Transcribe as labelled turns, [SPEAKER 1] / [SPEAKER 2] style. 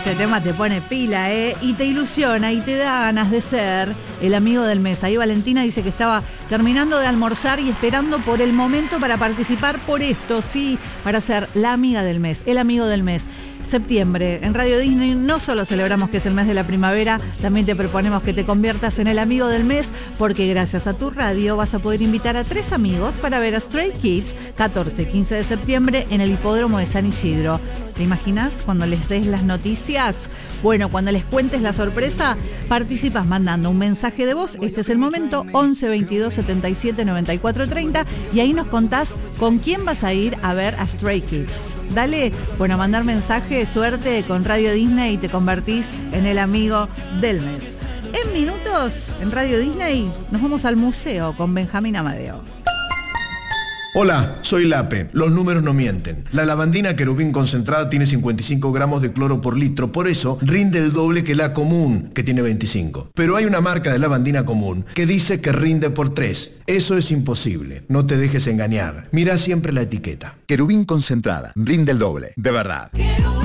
[SPEAKER 1] Este tema te pone pila, y te ilusiona y te da ganas de ser el amigo del mes. Ahí Valentina dice que estaba terminando de almorzar y esperando por el momento para participar por esto, sí, para ser la amiga del mes, el amigo del mes. Septiembre, en Radio Disney no solo celebramos que es el mes de la primavera, también te proponemos que te conviertas en el amigo del mes, porque gracias a tu radio vas a poder invitar a 3 amigos para ver a Stray Kids 14 y 15 de septiembre en el hipódromo de San Isidro. ¿Te imaginas cuando les des las noticias? Bueno, cuando les cuentes la sorpresa, participas mandando un mensaje de voz. Este es el momento, 11 22 77 94 30, y ahí nos contás con quién vas a ir a ver a Stray Kids. Dale, bueno, mandar mensaje, suerte con Radio Disney y te convertís en el amigo del mes. En minutos, en Radio Disney, nos vamos al museo con Benjamín Amadeo.
[SPEAKER 2] Hola, soy Lape. Los números no mienten. La lavandina querubín concentrada tiene 55 gramos de cloro por litro, por eso rinde el doble que la común, que tiene 25. Pero hay una marca de lavandina común que dice que rinde por 3. Eso es imposible. No te dejes engañar. Mira siempre la etiqueta.
[SPEAKER 3] Querubín concentrada, rinde el doble, de verdad.